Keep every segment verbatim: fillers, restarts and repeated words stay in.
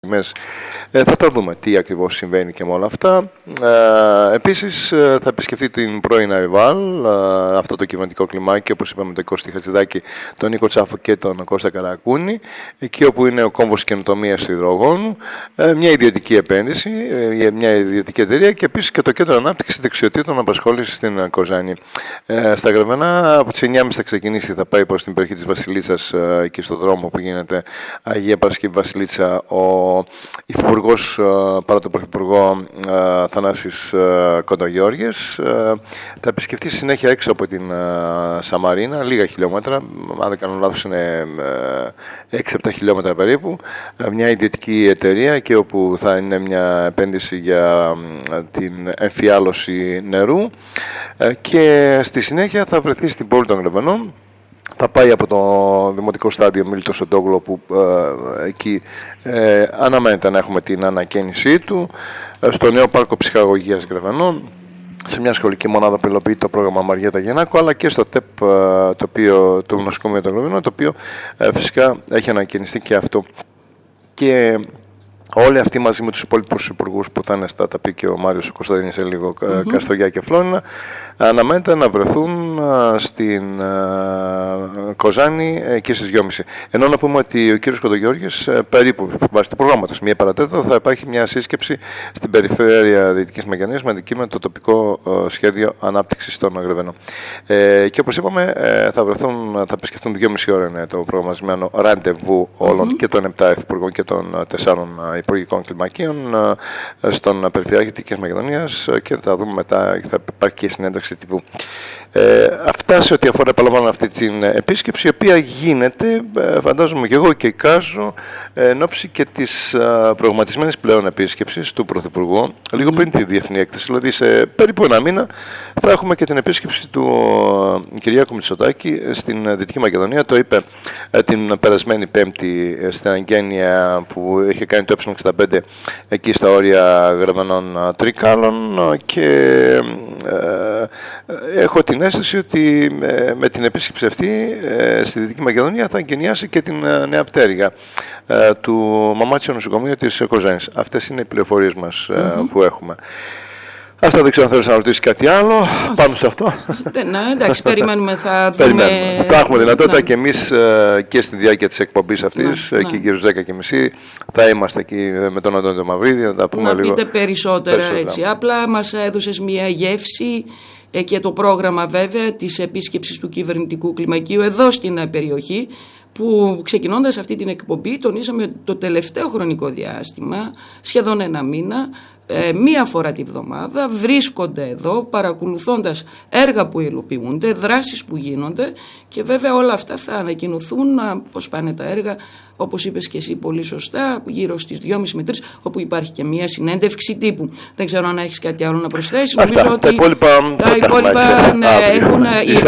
Ε, θα τα δούμε τι ακριβώς συμβαίνει και με όλα αυτά. Ε, επίσης θα επισκεφτεί την πρώην Αϊβάλ, ε, αυτό το κυβερνητικό κλιμάκι, όπως είπαμε, τον Κώστη Χατζηδάκη, τον Νίκο Τσάφο και τον Κώστα Καρακούνη, εκεί όπου είναι ο κόμβος καινοτομίας του υδρογόνου, ε, μια ιδιωτική επένδυση, ε, μια ιδιωτική εταιρεία και επίσης και το κέντρο ανάπτυξης δεξιοτήτων απασχόλησης στην Κοζάνη. Ε, στα Γραβενά από τις εννιά και μισή θα ξεκινήσει, θα πάει προς την περιοχή της Βασιλίτσας, ε, εκεί στο δρόμο που γίνεται Αγία Παρασκευή Βασιλίτσα, ο Υφυπουργός παρά τον Πρωθυπουργό Θανάσης Κοντογιώργης. Θα επισκεφτεί συνέχεια έξω από την Σαμαρίνα, λίγα χιλιόμετρα, αν δεν κάνω λάθος είναι έξι επτά χιλιόμετρα περίπου, μια ιδιωτική εταιρεία και όπου θα είναι μια επένδυση για την εμφιάλωση νερού και στη συνέχεια θα βρεθεί στην πόλη των Γρεβενών. Θα πάει από το Δημοτικό Στάδιο Μίλτο Σοντόγλου, που ε, εκεί ε, αναμένεται να έχουμε την ανακαίνισή του, ε, στο νέο πάρκο ψυχαγωγίας Γρεβενών, σε μια σχολική μονάδα που υλοποιεί το πρόγραμμα Μαριέτα Γεννάκου, αλλά και στο ΤΕΠ, ε, το οποίο, το νοσοκομείο των Γρεβενών, το οποίο ε, φυσικά έχει ανακαινιστεί και αυτό. Και όλοι αυτοί μαζί με τους υπόλοιπους υπουργούς που θα είναι στα, τα πει και ο Μάριος ο Κωνσταντίνης σε λίγο, mm-hmm. Καστοριά και Φλόρινα, αναμένεται να βρεθούν α, στην α, Κοζάνη εκεί στις δυόμιση. Ενώ να πούμε ότι ο κύριος Κοντογιώργης περίπου βάσει του προγράμματος μία παρατέταρτο θα υπάρχει μια σύσκεψη στην περιφέρεια Δυτικής Μεγενίας με αντικείμενο το τοπικό α, σχέδιο ανάπτυξης των Γρεβενών. Ε, και όπως είπαμε ε, θα βρεθούν, θα επισκεφθούν δυόμιση ώρα είναι το προγραμματισμένο ραντεβού όλων mm-hmm. και των επτά υφυπουργών και των τεσσάρων υπουργικών κλιμακίων α, στον Περιφερειάρχη Δυτικής Μακεδονίας και θα δούμε μετά, θα υπάρχει και συνέντευξη τύπου. Ε, αυτά σε ό,τι αφορά, επαναλαμβάνω, αυτή την επίσκεψη, η οποία γίνεται, ε, φαντάζομαι και εγώ και εικάζω, ε, εν ώψη και της ε, προγραμματισμένης πλέον επίσκεψης του Πρωθυπουργού, mm. λίγο πριν τη διεθνή έκθεση, δηλαδή σε περίπου ένα μήνα θα έχουμε και την επίσκεψη του ε, Κυριάκου Μητσοτάκη στην Δυτική Μακεδονία. Το είπε ε, την περασμένη Πέμπτη ε, στην Αγγένεια που είχε κάνει το ε εξήντα πέντε εκεί στα όρια Γρεβενών Τρικάλων και ε, έχω την αίσθηση ότι ε, με την επίσκεψη αυτή ε, στη Δυτική Μακεδονία θα εγκαινιάσει και την ε, νέα πτέρυγα ε, του Μαμάτσιο νοσοκομείου της Κοζάνης. Αυτές είναι οι πληροφορίες μας ε, mm-hmm. που έχουμε. Αυτά, δεν ξέρω αν θέλεις να ρωτήσεις κάτι άλλο πάνω σε αυτό. Ναι, εντάξει, περιμένουμε, θα δούμε. Θα έχουμε δυνατότητα ναι. και εμείς ε, και στη διάρκεια της εκπομπής αυτής, ναι, εκεί ναι. γύρω στις δέκα και μισή, θα είμαστε εκεί με τον Αντώνη Μαυρίδη, θα τα πούμε να λίγο. Να πείτε περισσότερα, περισσότερα έτσι. Απλά μας έδωσες μια γεύση ε, και το πρόγραμμα βέβαια της επίσκεψης του κυβερνητικού κλιμακίου εδώ στην περιοχή, που ξεκινώντας αυτή την εκπομπή τονίσαμε ότι το τελευταίο χρονικό διάστημα, σχεδόν ένα μήνα, ε, μία φορά τη βδομάδα βρίσκονται εδώ παρακολουθώντας έργα που υλοποιούνται, δράσεις που γίνονται και βέβαια όλα αυτά θα ανακοινωθούν πώς πάνε τα έργα, όπως είπες και εσύ πολύ σωστά, γύρω στις δυόμιση με τρεις, όπου υπάρχει και μία συνέντευξη τύπου. Δεν ξέρω αν έχεις κάτι άλλο να προσθέσεις. Αυτά, νομίζω τα ότι υπόλοιπα, τα υπόλοιπα ναι, έχουν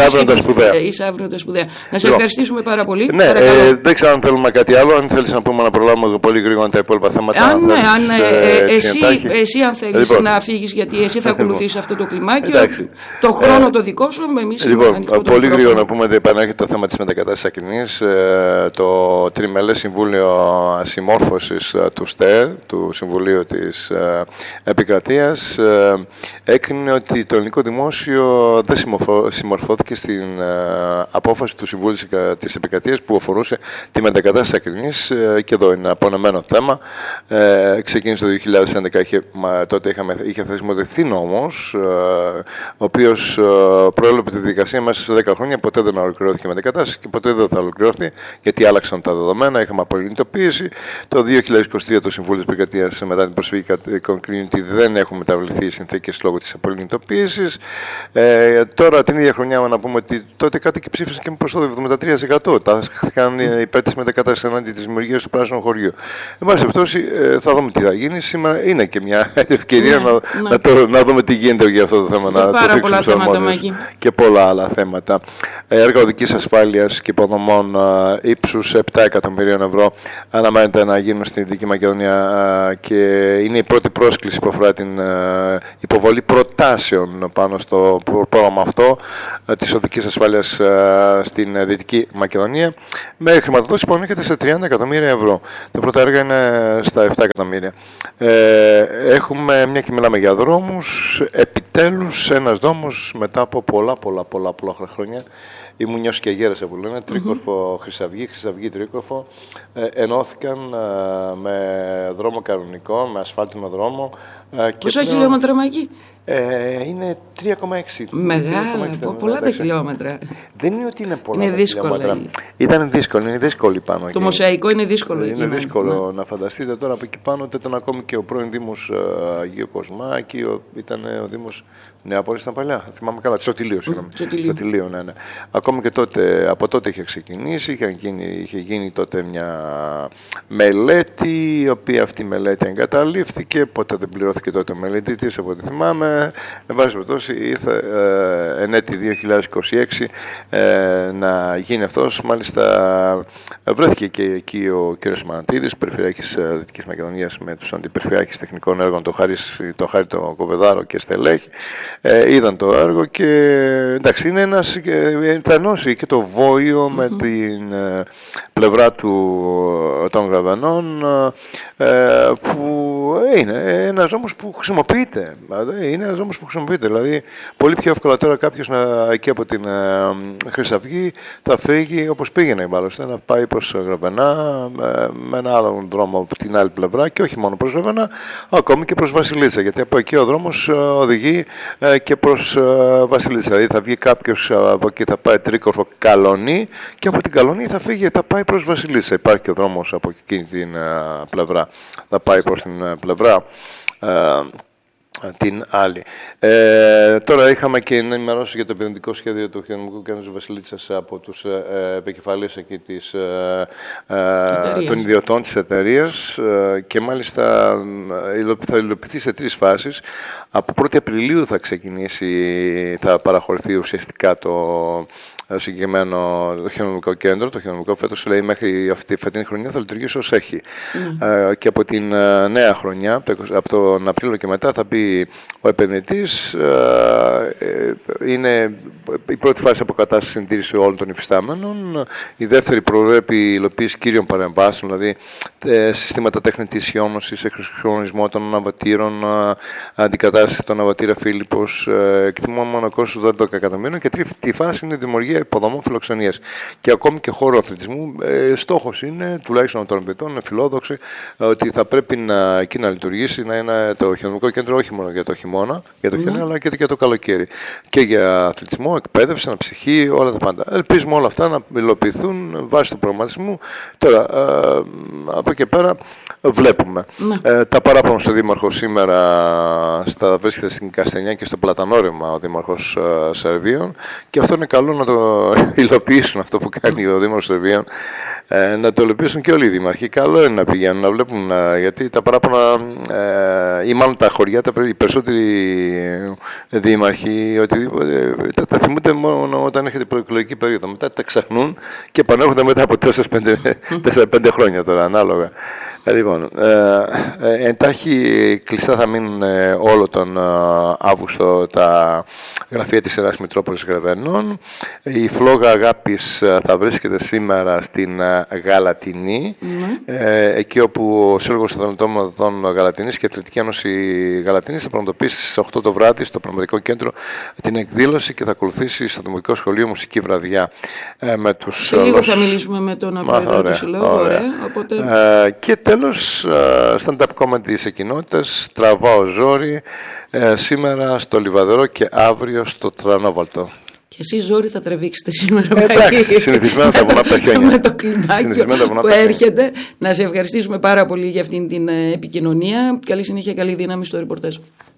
αύριο τα σπουδαία. Να σε ευχαριστήσουμε πάρα πολύ. Ναι, ε, δεν ξέρω αν θέλουμε κάτι άλλο. Αν θέλεις να πούμε να προλάβουμε πολύ γρήγορα τα υπόλοιπα θέματα. Αν, ναι, αν, ε, εσύ, εσύ αν θέλεις λοιπόν. να φύγεις, γιατί εσύ θα ακολουθήσεις αυτό το κλιμάκιο, εντάξει. το χρόνο ε, το δικό σου, εμείς λοιπόν, πολύ γρήγορα να πούμε ότι επανέρχεται το θέμα της μετακατάστασης Ακρινής, ε, το τριμελές Συμβούλιο Συμμόρφωσης του ΣΤΕ, του Συμβουλίου της ε, Επικρατείας, ε, έκρινε ότι το ελληνικό δημόσιο δεν συμμορφώθηκε στην ε, απόφαση του Συμβουλίου της Επικρατείας που αφορούσε τη μετακατάσταση Ακρινής, ε, και εδώ είναι απονεμένο θέμα. Ε, ξεκίνησε το δύο χιλιάδες έντεκα, είχε, μα, τότε είχαμε, είχε θεσμοθετηθεί νόμος, ε, ο οποίος ε, προέλεπε τη δικασία μέσα σε δέκα χρόνια, ποτέ δεν ολοκληρώθηκε η μετακατάσταση και ποτέ δεν θα ολοκληρωθεί, γιατί άλλαξαν τα δεδομένα, είχαμε απολυνητοποίηση. Το δύο χιλιάδες είκοσι τρία το Συμβούλιο της Επικρατείας μετά την προσφυγή κρίνει ότι δεν έχουν μεταβληθεί οι συνθήκες λόγω της απολυνητοποίησης. Ε, τώρα την ίδια χρονιά να πούμε ότι τότε κάτι και ψήφισαν και με ποσοστό εβδομήντα τρία τοις εκατό. Τα είχαν υπέρ της μετακατάστασης εναντί της δημιουργίας του πράσινου χωριού. Εν πάση περιπτώσει, θα δούμε τι θα γίνει. Σήμερα είναι και μια ευκαιρία ναι, να, ναι. Να, το, να δούμε τι γίνεται για αυτό το θέμα. Να πάρα πολλά θέματα, και πολλά άλλα θέματα. Έργα οδικής ασφάλειας και υποδομών ύψους επτά εκατομμυρίων ευρώ αναμένεται να γίνουν στην Δυτική Μακεδονία και είναι η πρώτη πρόσκληση που αφορά την υποβολή προτάσεων πάνω στο πρόγραμμα αυτό. της οδικής ασφάλειας στην Δυτική Μακεδονία, με χρηματοδότηση που ανέρχεται σε τριάντα εκατομμύρια ευρώ. Το πρώτο έργο είναι στα επτά εκατομμύρια. Ε, έχουμε, μια και μιλάμε για δρόμους, επιτέλους ένας δρόμος μετά από πολλά πολλά πολλά πολλά χρόνια. Ήμουν νιώσει και γέρασε που λένε, τρίκορφο mm-hmm. Χρυσαυγή, Χρυσαυγή τρίκορφο, ε, ενώθηκαν ε, με δρόμο κανονικό, με ασφάλτιμο δρόμο. Ε, Πόσα πλέον, χιλιόμετρα Μάκη? Ε, είναι τρία κόμμα έξι. Μεγάλα, πολλά τα χιλιόμετρα. Δεν είναι ότι είναι πολλά είναι τα δύσκολο, χιλιόμετρα. Ήταν δύσκολο, είναι δύσκολο πάνω το εκεί. μοσαϊκό είναι δύσκολο. Είναι εκεί, δύσκολο ναι. να φανταστείτε τώρα από εκεί πάνω, ήταν ακόμη και ο πρώην Δήμος uh, Αγίου Κοσμάκη, ο, ήταν ο Δήμος Νεάπολης, ήταν παλιά, θυμάμαι καλά, Τσοτηλίου, συγγνώμη. Τσοτηλίου, ναι, ναι. Ακόμη και τότε, από τότε είχε ξεκινήσει, είχε γίνει, είχε γίνει τότε μια μελέτη, η οποία αυτή η μελέτη εγκαταλείφθηκε, ποτέ δεν πληρώθηκε τότε ο μελετητής, από ό,τι θυμάμαι. Εν πάση περιπτώσει, ήρθε ε, εν έτη δύο χιλιάδες είκοσι έξι ε, να γίνει αυτός. Μάλιστα, βρέθηκε και εκεί ο κ. Μανατίδης, Περιφερειάρχης Δυτικής Μακεδονίας, με τους Αντιπεριφερειάρχες Τεχνικών Έργων, το Χάρη το, Χάρη, το Κοβεδάρο και στελέχη. Ε, είδαν το έργο και εντάξει, είναι ένας, ε, θα ενώσει και το Βόιο mm-hmm. με την ε, πλευρά του, των Γραβενών, ε, που είναι ένας δρόμος που χρησιμοποιείται. Δηλαδή, είναι ένας δρόμος που χρησιμοποιείται. Δηλαδή, πολύ πιο εύκολα τώρα κάποιος να, εκεί από την ε, Χρυσαυγή θα φύγει όπως πήγαινε μάλλον, να πάει προς Γραβενά ε, με ένα άλλο δρόμο από την άλλη πλευρά και όχι μόνο προς Γραβενά, ακόμη και προς Βασιλίτσα. Γιατί από εκεί ο δρόμος ε, οδηγεί ε, και προς ε, Βασιλίτσα. Δηλαδή, θα βγει κάποιος ε, από εκεί, θα πάει τρίκορφο Καλονή και από την Καλονή θα φύγει, θα πάει προς Βασιλίτσα. Υπάρχει και ο δρόμος από εκείνη την ε, πλευρά. Θα πάει προς την ε, πλευρά ε, την άλλη. Ε, τώρα είχαμε και να ενημερώσει για το επενδυτικό σχέδιο του Χειρονομικού Κέντρου Βασιλίτσας από τους ε, επικεφαλείς εκεί της, ε, ε, των ιδιωτών της εταιρείας ε, και μάλιστα ε, θα υλοποιηθεί σε τρεις φάσεις. Από πρώτη Απριλίου θα ξεκινήσει, θα παραχωρηθεί ουσιαστικά το συγκεκριμένο το χειρονομικό κέντρο, το χειρονομικό φέτος λέει μέχρι αυτή τη φετινή χρονιά θα λειτουργήσει ως έχει. Mm. Ε, και από την ε, νέα χρονιά, από τον Απρίλιο και μετά θα μπει ο επενδυτής. Ε, ε, είναι η πρώτη φάση αποκατάσταση συντήρηση όλων των υφιστάμενων. Η δεύτερη προβλέπει υλοποίηση κύριων παρεμβάσεων, δηλαδή ε, συστήματα τεχνητής χιόνωσης, εξυγχρονισμό των αναβατήρων, ε, αντικατάσταση των αναβατήρα Φίλιππος, ε, εκτιμόμενο κόστος δώδεκα εκατομμύρων και τρίτη φάση είναι η δημιουργία υποδομών φιλοξενίας και ακόμη και χώρο αθλητισμού. Ε, στόχος είναι, τουλάχιστον των επενδυτών, είναι φιλόδοξη, ε, ότι θα πρέπει να, εκεί να λειτουργήσει, να είναι το χειρονομικό κέντρο όχι μόνο για το χειμώνα, για το χειμώνα, mm. αλλά και για το καλοκαίρι. Και για αθλητισμό, εκπαίδευση, αναψυχή, όλα τα πάντα. Ελπίζουμε όλα αυτά να υλοποιηθούν βάσει του προγραμματισμού. Τώρα, ε, από εκεί πέρα βλέπουμε. Mm. Ε, τα παράπονα στο Δήμαρχο σήμερα στα, βρίσκεται στην Καστανιά και στο Πλατανόρημα ο Δήμαρχος ε, Σερβίων και αυτό είναι καλό να το υλοποιήσουν αυτό που κάνει ο Δήμαρχος Σερβίων, ε, να το υλοποιήσουν και όλοι οι δήμαρχοι. Καλό είναι να πηγαίνουν, να βλέπουν, ε, γιατί τα παράπονα ε, ή μάλλον τα χωριά, τα, οι περισσότεροι δήμαρχοι, οτιδήποτε, τα, τα θυμούνται μόνο όταν έχετε προεκλογική περίοδο. Μετά τα ξεχνούν και επανέρχονται μετά από τέσσερα πέντε χρόνια τώρα, ανάλογα. Λοιπόν, ε, ε, εντάχει κλειστά θα μείνουν ε, όλο τον ε, Αύγουστο τα γραφεία της Ιεράς Μητρόπολης Γρεβενών. Η φλόγα αγάπης ε, θα βρίσκεται σήμερα στην ε, Γαλατινή, mm-hmm. ε, εκεί όπου ο Σύλλογος Αθλητών Γαλατινής και η Αθλητική Ένωση Γαλατινής θα πραγματοποιήσει στις οκτώ το βράδυ στο Πραγματικό Κέντρο την εκδήλωση και θα ακολουθήσει στο Δημοτικό Σχολείο Μουσική Βραδιά ε, με τους... Σε λίγο θα μιλήσουμε με τον Πρόεδρο του Συλλόγου. Ωραία. Οπότε... Ε, και τέλος, stand-up comedy της κοινότητας, τραβάω ζόρι, ε, σήμερα στο Λιβαδερό και αύριο στο Τρανόβαλτο. Και εσείς ζόρι θα τραβήξετε σήμερα. Ε, εντάξει, συνηθισμένα τα βουνά από τα χιόνια. Με το κλιμάκιο που έρχεται. Να σε ευχαριστήσουμε πάρα πολύ για αυτήν την επικοινωνία. Καλή συνέχεια, καλή δύναμη στο ρεπορτάζ.